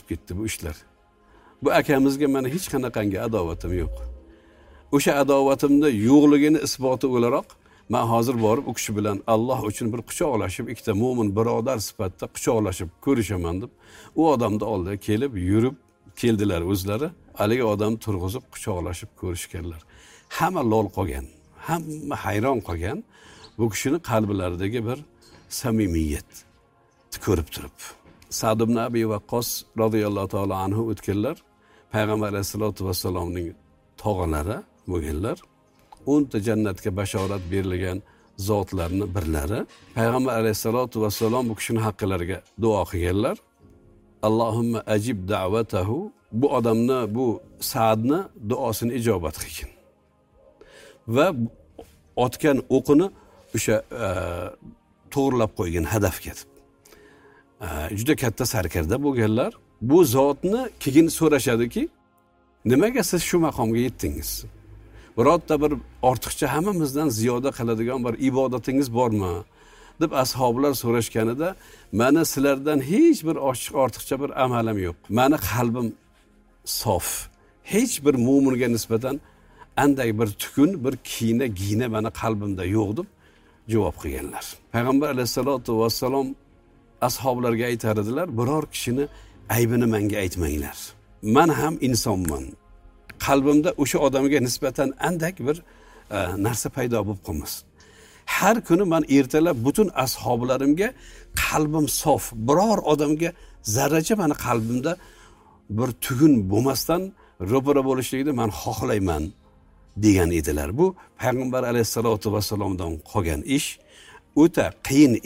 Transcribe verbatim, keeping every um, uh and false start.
ketdi bu ishlar. Bu akamizga mana hech qanaqangi adovatim yo'q. O'sha adovatimda yo'qligini isboti o'laroq men hozir borib u kishi bilan Alloh uchun bir quchoqlashib, ikkita mo'min birodar sifatida quchoqlashib ko'rishaman deb u odamni oldiga kelib, yurib keldilar o'zlari. Haligi odam turg'izib quchoqlashib ko'rishganlar. Hamma lol qolgan, hamma hayron qolgan bu kishining qalblaridagi bir samimiyat ko'rib turib. Sa'd ibn Abi Waqqos radhiyallohu ta'ala anhu o'tganlar, Payg'ambar alayhisolatu vassalomning tog'alari bo'lganlar. o'nta jannatga bashorat berilgan zotlarni birlari. Payg'ambar alayhisolatu vassalom bu kishining haqqilariga duo qilganlar. Allohumma ajib da'vatahu, bu odamni, bu Sa'dni duosini ijobat qilgin. Va otgan o'qini o'sha to'g'rilab qo'ygan hadafga. Juda katta sarkarda bo'lganlar. Bu zotni keyin so'rashadiki, nimaga siz shu maqomga yetdingiz? Birorta bir ortiqcha hammamizdan ziyoda qiladigan bir ibodatingiz bormi? deb ashoblar so'rashganida, meni sizlardan hech bir ochiq ortiqcha bir amalim yo'q. Meni qalbim sof. Hech bir mo'minga nisbatan anday bir tukun, bir kiyina giyina meni qalbimda yo'q deb javob qilganlar. Payg'ambar alayhisolatu vassalom ashoblarga aytar edilar, biror kishini aybini menga aytmanglar. Men ham insonman. Qalbimda o'sha odamga nisbatan andak bir e, narsa paydo bo'lib qolmasin. Har kuni men ertalab butun ashoblarimga qalbim sof, biror odamga zarracha meni qalbimda bir tugun bo'lmasdan ro'para bo'lishligini men xohlayman degan edilar. Bu Payg'ambar alayhisolatu vassalomdan qolgan ish, o'ta qiyin